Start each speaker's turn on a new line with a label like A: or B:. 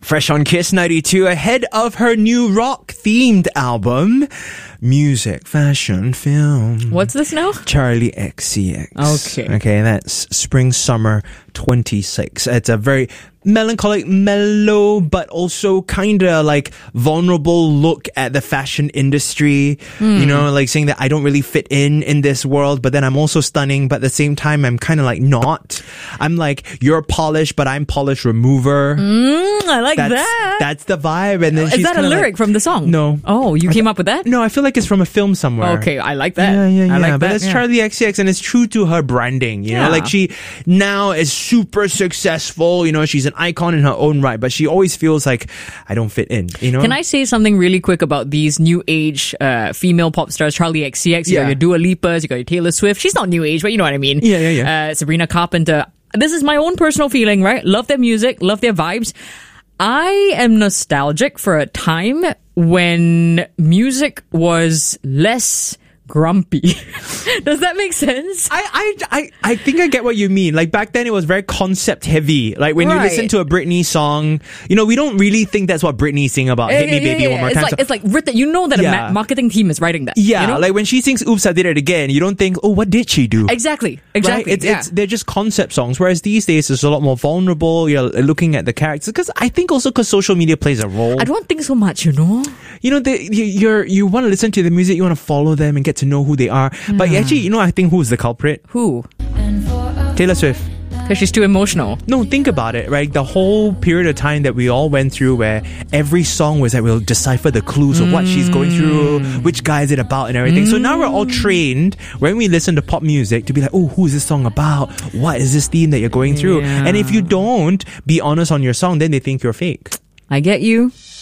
A: Fresh on Kiss 92, ahead of her new rock-themed album, Music, Fashion, Film.
B: What's this now?
A: Charlie XCX.
B: Okay.
A: Okay, that's Spring Summer 26. It's a very melancholic, mellow, but also kind of like vulnerable look at the fashion industry. You know, like saying that I don't really fit in this world, but then I'm also stunning, but at the same time, I'm kind of like not. I'm like, you're polished, but I'm polish remover.
B: I like that.
A: That's the vibe. And then
B: Is
A: she's
B: that a
A: kinda
B: lyric from the song?
A: No.
B: Oh, you came up with that?
A: No, I feel like it's from a film somewhere.
B: Okay, I like that.
A: Yeah.
B: I like
A: but
B: that.
A: it's Charlie XCX and it's true to her branding. You know,
B: Yeah.
A: like she now is super successful. You know, she's an icon in her own right, but she always feels like I don't fit in. You know?
B: Can I say something really quick about these new age female pop stars? Charlie XCX, you got your Dua Lipas, you got your Taylor Swift. She's not new age, but you know what I mean.
A: Yeah.
B: Sabrina Carpenter. This is my own personal feeling, right? Love their music, love their vibes. I am nostalgic for a time when music was less grumpy. Does that make sense?
A: I think I get what you mean. Like back then it was very concept heavy. Like when you
B: Right.
A: listen to a Britney song, you know, we don't really think that's what Britney's singing about. Hit me baby one more
B: it's
A: time.
B: Like, it's like written. You know that
A: Yeah.
B: a marketing team is writing that.
A: Yeah,
B: you know?
A: like when she sings Oops, I Did It Again, you don't think, oh, what did she do?
B: Exactly.
A: Right? They're just concept songs. Whereas these days it's a lot more vulnerable. You're looking at the characters. Because I think also because social media plays a role.
B: I don't think so much, you know?
A: You know, you want to listen to the music, you want to follow them and get to know who they are. But actually, you know, I think who's the culprit?
B: Who?
A: Taylor Swift.
B: Because she's too emotional.
A: No, think about it, right? The whole period of time that we all went through where every song was that we'll decipher the clues of what she's going through, which guy is it about and everything. So now we're all trained when we listen to pop music to be like, oh, who is this song about? What is this theme that you're going through?
B: Yeah.
A: And if you don't be honest on your song, then they think you're fake.
B: I get you.